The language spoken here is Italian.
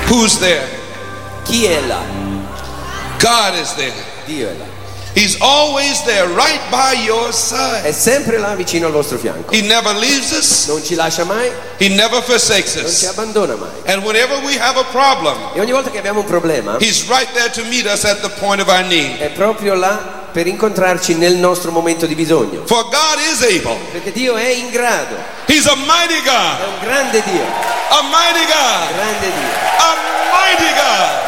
Who's there? Chi è là? God is there. Dio è là. He's always there, right by your side. È sempre là vicino al vostro fianco. He never leaves us. Non ci lascia mai, He never forsakes non ci us. abbandona mai. And whenever we have a problem, E ogni volta che abbiamo un problema, He's right there to meet us at the point of our need. è proprio là per incontrarci nel nostro momento di bisogno. For God is able. Perché Dio è in grado, He's a mighty è God. un grande Dio, A mighty God. grande Dio. A mighty God.